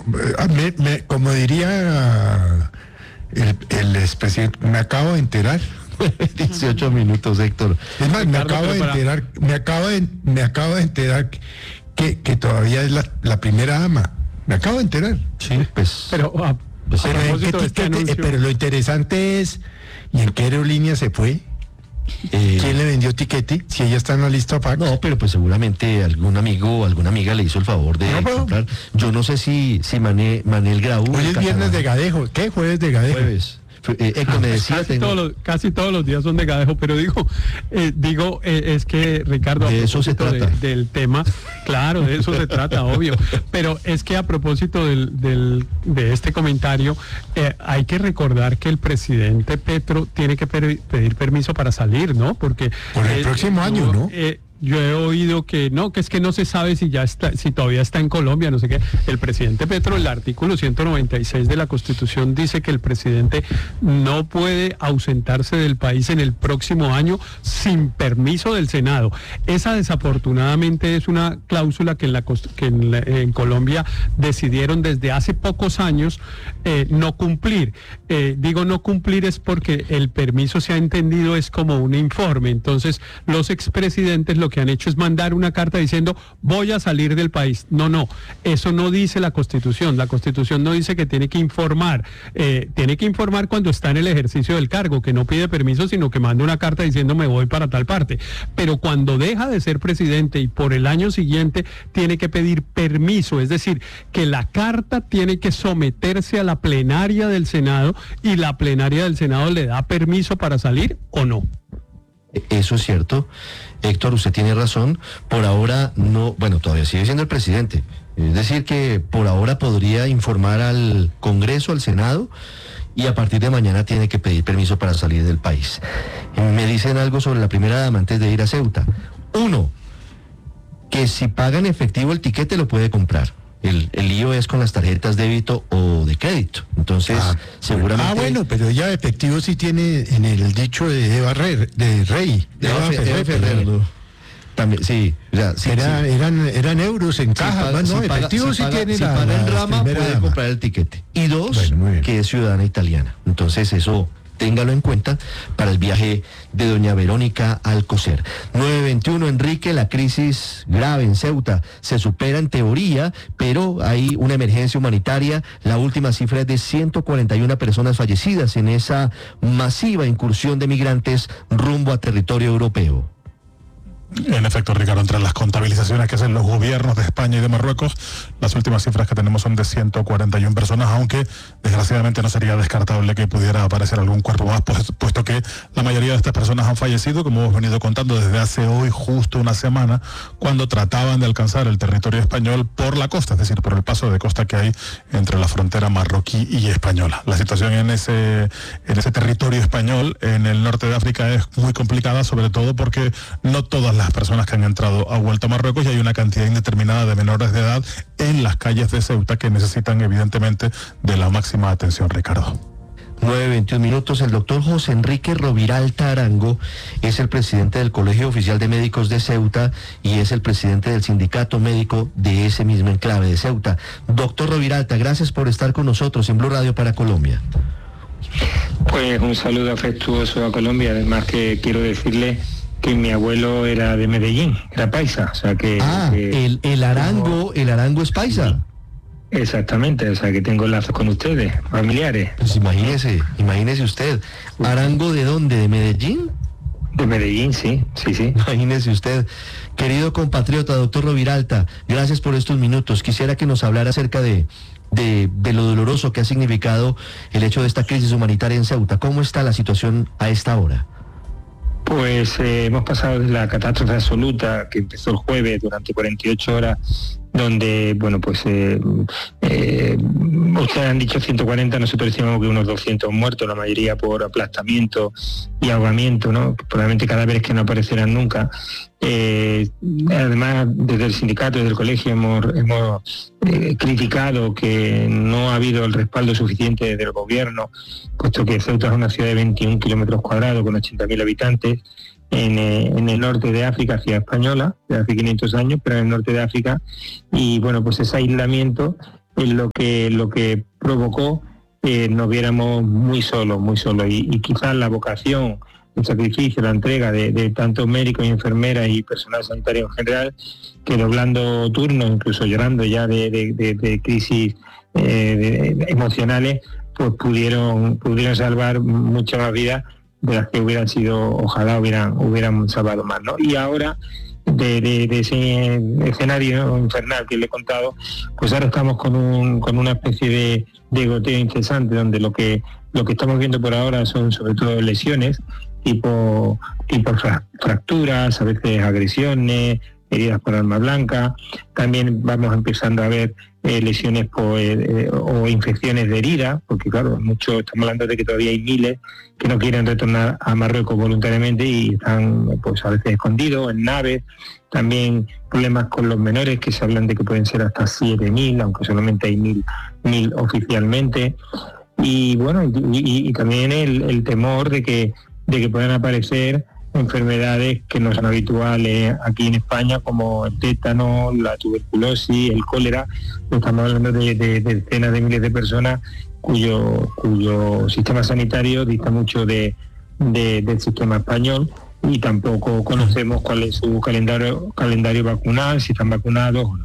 como diría el expresidente, me acabo de enterar. 18 minutos, Héctor. Es más, me acabo de enterar que todavía es la primera dama. Me acabo de enterar. Sí, pues. Pero lo interesante es, ¿y en qué aerolínea se fue? ¿Quién le vendió tiquete? Si ella está en la lista PAC. No, pero pues seguramente algún amigo o alguna amiga le hizo el favor de comprar. Yo no sé si Manel Grau. Hoy es viernes de Gadejo. ¿Qué? Jueves de Gadejo. Jueves. Héctor me decía, casi todos los días son de Gadejo, pero es que Ricardo, de eso se trata del tema, claro, de eso se trata, obvio, pero es que a propósito de este comentario, hay que recordar que el presidente Petro tiene que pedir permiso para salir, ¿no? Porque por el próximo año, ¿no? Yo he oído que es que no se sabe si todavía está en Colombia, no sé qué. El presidente Petro, el artículo 196 de la Constitución dice que el presidente no puede ausentarse del país en el próximo año sin permiso del Senado. Esa desafortunadamente es una cláusula que en Colombia decidieron desde hace pocos años no cumplir. Digo no cumplir es porque el permiso se ha entendido es como un informe. Entonces los expresidentes lo que han hecho es mandar una carta diciendo voy a salir del país. No, eso no dice la Constitución. La Constitución no dice que tiene que informar cuando está en el ejercicio del cargo, que no pide permiso, sino que manda una carta diciendo me voy para tal parte. Pero cuando deja de ser presidente y por el año siguiente tiene que pedir permiso, es decir, que la carta tiene que someterse a la plenaria del Senado y la plenaria del Senado le da permiso para salir o no. Eso es cierto, Héctor, usted tiene razón. Por ahora no, bueno, todavía sigue siendo el presidente. Es decir, que por ahora podría informar al Congreso, al Senado, y a partir de mañana tiene que pedir permiso para salir del país. Me dicen algo sobre la primera dama antes de ir a Ceuta. Uno, que si paga en efectivo el tiquete lo puede comprar. El lío es con las tarjetas débito o de crédito. Entonces, seguramente... bueno, pero ya efectivo sí tiene en el dicho de Eva Ferrer. También, sí. Eran euros en caja. Efectivo sí tiene. Si paga en rama, puede comprar el tiquete. Y dos, que es ciudadana italiana. Entonces, eso... téngalo en cuenta para el viaje de doña Verónica Alcocer. 9:21, Enrique, la crisis grave en Ceuta se supera en teoría, pero hay una emergencia humanitaria. La última cifra es de 141 personas fallecidas en esa masiva incursión de migrantes rumbo a territorio europeo. En efecto, Ricardo, entre las contabilizaciones que hacen los gobiernos de España y de Marruecos, las últimas cifras que tenemos son de 141 personas, aunque desgraciadamente no sería descartable que pudiera aparecer algún cuerpo más, puesto que la mayoría de estas personas han fallecido, como hemos venido contando desde hace hoy justo una semana, cuando trataban de alcanzar el territorio español por la costa, es decir, por el paso de costa que hay entre la frontera marroquí y española. La situación en ese territorio español, en el norte de África, es muy complicada, sobre todo porque no todas las personas que han entrado han vuelto a Marruecos y hay una cantidad indeterminada de menores de edad en las calles de Ceuta que necesitan evidentemente de la máxima atención, Ricardo. 9:21, el doctor José Enrique Roviralta Arango es el presidente del Colegio Oficial de Médicos de Ceuta y es el presidente del sindicato médico de ese mismo enclave de Ceuta. Doctor Roviralta, gracias por estar con nosotros en Blue Radio para Colombia. Pues un saludo afectuoso a Colombia, además que quiero decirle que mi abuelo era de Medellín, era paisa, o sea que... el Arango es paisa. Exactamente, o sea que tengo lazos con ustedes, familiares. Pues imagínese usted. ¿Arango de dónde? ¿De Medellín? De Medellín, sí. Imagínese usted. Querido compatriota, doctor Roviralta, gracias por estos minutos. Quisiera que nos hablara acerca de lo doloroso que ha significado el hecho de esta crisis humanitaria en Ceuta. ¿Cómo está la situación a esta hora? Pues hemos pasado de la catástrofe absoluta que empezó el jueves durante 48 horas, donde, bueno, pues ustedes han dicho 140, nosotros decíamos que unos 200 muertos, la mayoría por aplastamiento y ahogamiento, ¿no? Probablemente cadáveres que no aparecerán nunca. Además, desde el sindicato, desde el colegio, hemos criticado que no ha habido el respaldo suficiente del gobierno, puesto que Ceuta es una ciudad de 21 kilómetros cuadrados con 80.000 habitantes, en el norte de África, ciudad española, de hace 500 años, pero en el norte de África, y bueno, pues ese aislamiento lo que provocó nos viéramos muy solos, y quizás la vocación, el sacrificio, la entrega de tantos médicos y enfermeras y personal sanitario en general, que doblando turnos, incluso llorando ya de crisis emocionales, pues pudieron salvar muchas más vidas de las que hubieran sido, ojalá hubieran salvado más, ¿no? Y ahora, de ese escenario infernal que le he contado, pues ahora estamos con una especie de goteo incesante, donde lo que estamos viendo por ahora son sobre todo lesiones tipo fracturas, a veces agresiones, heridas por arma blanca. También vamos empezando a ver lesiones o infecciones de herida, porque claro, estamos hablando de que todavía hay miles que no quieren retornar a Marruecos voluntariamente y están pues a veces escondidos en naves. También problemas con los menores, que se hablan de que pueden ser hasta 7.000, aunque solamente hay 1.000 oficialmente. Y bueno, y también el temor de que puedan aparecer enfermedades que no son habituales aquí en España, como el tétano, la tuberculosis, el cólera. Estamos hablando de decenas de miles de personas cuyo sistema sanitario dista mucho del sistema español, y tampoco conocemos cuál es su calendario vacunal, si están vacunados o no.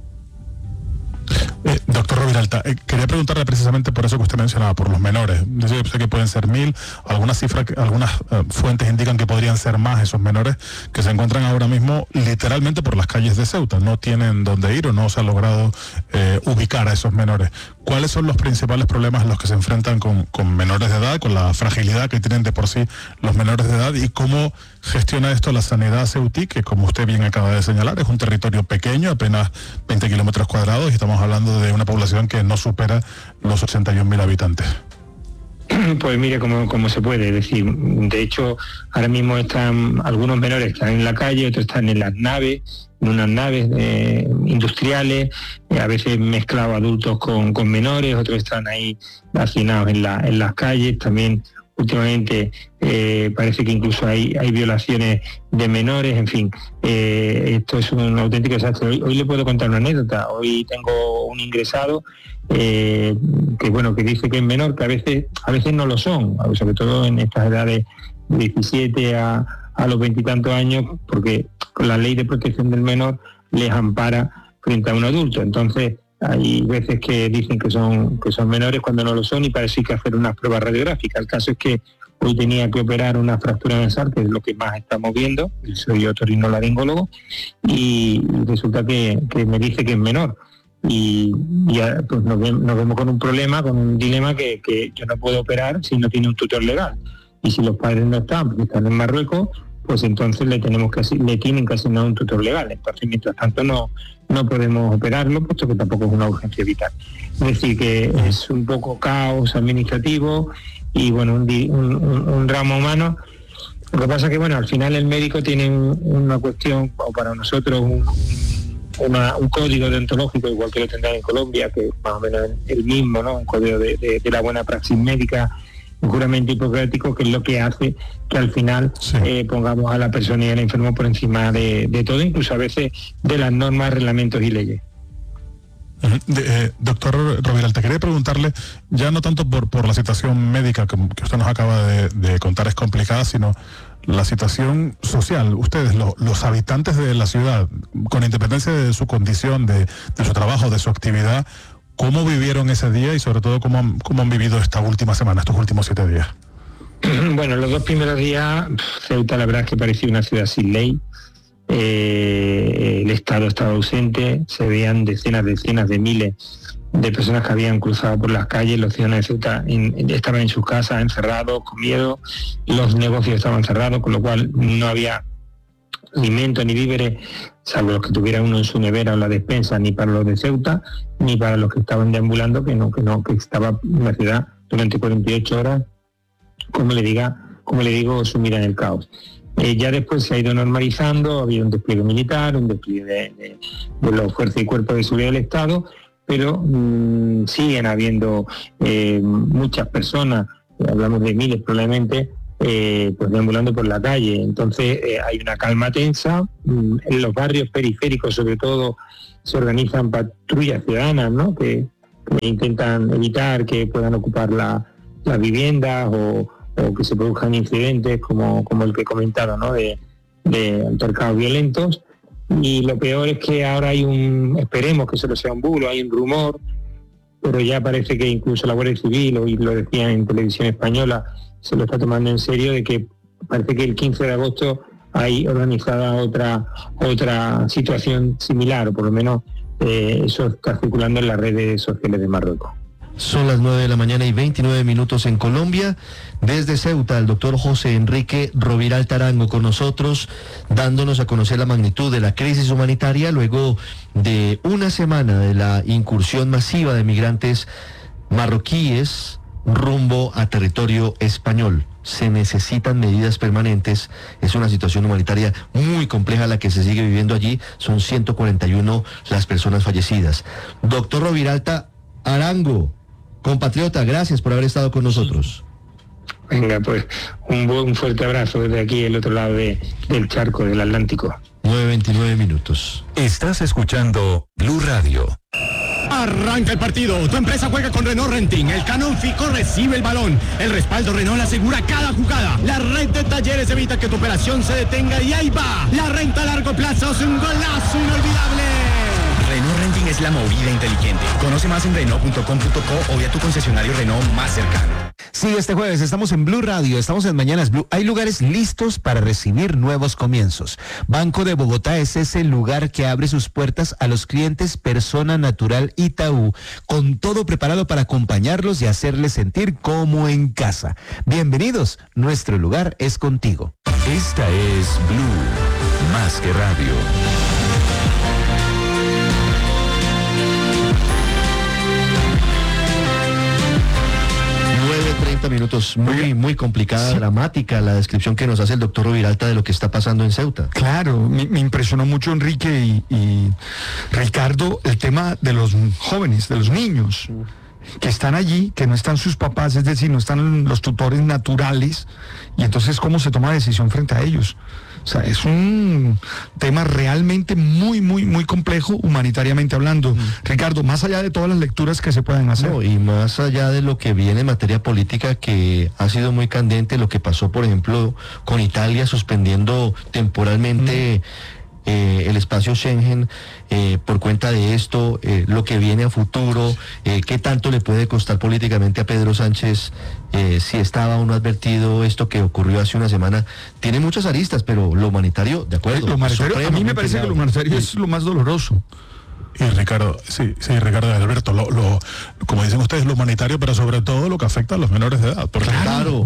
Doctor Roviralta, quería preguntarle precisamente por eso que usted mencionaba, por los menores. Yo sé que pueden ser 1.000, algunas fuentes indican que podrían ser más esos menores que se encuentran ahora mismo literalmente por las calles de Ceuta. No tienen dónde ir o no se ha logrado ubicar a esos menores. ¿Cuáles son los principales problemas en los que se enfrentan con menores de edad, con la fragilidad que tienen de por sí los menores de edad, y cómo gestiona esto la sanidad ceutí, que como usted bien acaba de señalar, es un territorio pequeño, apenas 20 kilómetros cuadrados, y estamos hablando de una población que no supera los 81.000 habitantes? Pues mire cómo se puede decir. De hecho, ahora mismo algunos menores están en la calle, otros están en las naves, en unas naves industriales, a veces mezclados adultos con menores, otros están ahí hacinados en las calles. También últimamente parece que incluso hay violaciones de menores. En fin, esto es un auténtico desastre. Hoy le puedo contar una anécdota. Hoy tengo un ingresado que dice que es menor, que a veces no lo son, sobre todo en estas edades de 17 a los 20 y tantos años, porque con la ley de protección del menor les ampara frente a un adulto. Entonces hay veces que dicen que son menores cuando no lo son, y parece que hacer unas pruebas radiográficas. El caso es que hoy tenía que operar una fractura nasal, que es lo que más estamos viendo. Soy otorrinolaringólogo, y resulta que me dice que es menor. Y ya, pues nos vemos con un problema, con un dilema, que yo no puedo operar si no tiene un tutor legal. Y si los padres no están, porque están en Marruecos, pues entonces le tienen que asignar un tutor legal. Entonces, mientras tanto, no podemos operarlo, puesto que tampoco es una urgencia vital. Es decir, que es un poco caos administrativo y, bueno, un drama humano. Lo que pasa es que, bueno, al final el médico tiene una cuestión, o para nosotros un código deontológico, igual que lo tendrán en Colombia, que es más o menos el mismo, ¿no? Un código de la buena praxis médica, un juramento hipocrático, que es lo que hace que al final pongamos a la persona y al enfermo por encima de todo, incluso a veces de las normas, reglamentos y leyes. Doctor Roviralta, quería preguntarle, ya no tanto por la situación médica que usted nos acaba de contar es complicada, sino la situación social. Ustedes, los habitantes de la ciudad, con independencia de su condición, de su trabajo, de su actividad, ¿cómo vivieron ese día y sobre todo cómo han vivido esta última semana, estos últimos 7 días? Bueno, los 2 primeros días, Ceuta la verdad es que parecía una ciudad sin ley. El Estado estaba ausente, se veían decenas de miles de personas que habían cruzado por las calles. Los ciudadanos de Ceuta estaban en sus casas encerrados, con miedo, los negocios estaban cerrados, con lo cual no había alimentos ni víveres, salvo los que tuviera uno en su nevera o la despensa, ni para los de Ceuta, ni para los que estaban deambulando, que estaba en la ciudad durante 48 horas, como le digo, sumida en el caos. Ya después se ha ido normalizando, había un despliegue militar, un despliegue de las fuerzas y cuerpos de seguridad del Estado, pero siguen habiendo muchas personas, hablamos de miles probablemente, pues deambulando por la calle. Entonces hay una calma tensa. En los barrios periféricos, sobre todo, se organizan patrullas ciudadanas, ¿no? que intentan evitar que puedan ocupar las viviendas o que se produzcan incidentes como el que he comentado, ¿no? de altercados violentos. Y lo peor es que ahora esperemos que solo sea un bulo, hay un rumor, pero ya parece que incluso la Guardia Civil, hoy lo decía en televisión española, se lo está tomando en serio, de que parece que el 15 de agosto hay organizada otra situación similar, o por lo menos eso está circulando en las redes sociales de Marruecos. Son las 9:29 en Colombia. Desde Ceuta, el doctor José Enrique Roviralta Arango con nosotros, dándonos a conocer la magnitud de la crisis humanitaria luego de una semana de la incursión masiva de migrantes marroquíes rumbo a territorio español. Se necesitan medidas permanentes. Es una situación humanitaria muy compleja la que se sigue viviendo allí. Son 141 las personas fallecidas. Doctor Roviralta Arango, compatriota, gracias por haber estado con nosotros. Venga, pues un fuerte abrazo desde aquí, el otro lado del charco del Atlántico. 9:29. Estás escuchando Blue Radio. Arranca el partido, tu empresa juega con Renault Renting, el Canon Fico recibe el balón, el respaldo Renault asegura cada jugada, la red de talleres evita que tu operación se detenga y ahí va, la renta a largo plazo es un golazo inolvidable. Renault Renting es la movida inteligente. Conoce más en Renault.com.co o vía tu concesionario Renault más cercano. Sí, este jueves estamos en Blue Radio, estamos en Mañanas Blue. Hay lugares listos para recibir nuevos comienzos. Banco de Bogotá es ese lugar que abre sus puertas a los clientes Persona Natural Itaú, con todo preparado para acompañarlos y hacerles sentir como en casa. Bienvenidos, nuestro lugar es contigo. Esta es Blue, más que radio. 9:30. Muy complicada, sí. Dramática la descripción que nos hace el doctor Roviralta de lo que está pasando en Ceuta. Claro, me impresionó mucho, Enrique y Ricardo, el tema de los jóvenes, de los niños que están allí, que no están sus papás, es decir, no están los tutores naturales, y entonces cómo se toma decisión frente a ellos. O sea, es un tema realmente muy complejo humanitariamente hablando. Ricardo, más allá de todas las lecturas que se pueden hacer. No, y más allá de lo que viene en materia política, que ha sido muy candente, lo que pasó, por ejemplo, con Italia suspendiendo temporalmente el espacio Schengen por cuenta de esto, lo que viene a futuro, qué tanto le puede costar políticamente a Pedro Sánchez, si estaba o no advertido esto que ocurrió hace una semana. Tiene muchas aristas, pero lo humanitario, de acuerdo. Lo humanitario, a mí me parece que lo humanitario es lo más doloroso. Y Ricardo, sí, Ricardo y Alberto, como dicen ustedes, lo humanitario, pero sobre todo lo que afecta a los menores de edad. Porque claro.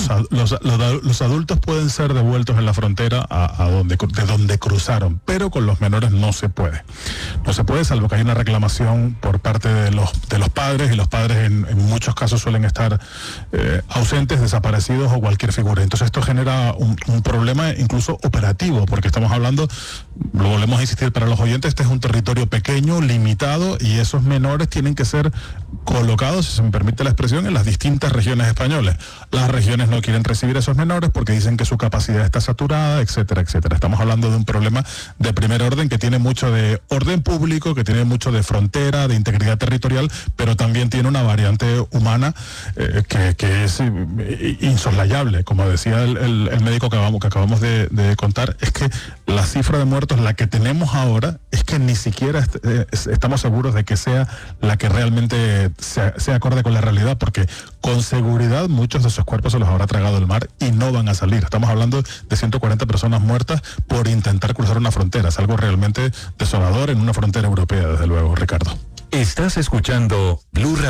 Los adultos pueden ser devueltos en la frontera de donde cruzaron, pero con los menores no se puede. No se puede, salvo que hay una reclamación por parte de los padres, y los padres en muchos casos suelen estar ausentes, desaparecidos o cualquier figura. Entonces esto genera un problema incluso operativo, porque estamos hablando, lo volvemos a insistir para los oyentes, este es un territorio pequeño, limitado, y esos menores tienen que ser colocados, si se me permite la expresión, en las distintas regiones españolas. Las regiones no quieren recibir a esos menores porque dicen que su capacidad está saturada, etcétera. Estamos hablando de un problema de primer orden que tiene mucho de orden público, que tiene mucho de frontera, de integridad territorial, pero también tiene una variante humana que es insoslayable. Como decía el médico que acabamos de contar, es que la cifra de muertos, la que tenemos ahora, es que ni siquiera estamos seguros de que sea la que realmente sea acorde con la realidad, porque con seguridad muchos de esos cuerpos se los habrá tragado el mar y no van a salir. Estamos hablando de 140 personas muertas por intentar cruzar una frontera. Es algo realmente desolador en una frontera europea, desde luego, Ricardo. Estás escuchando Blue Radio.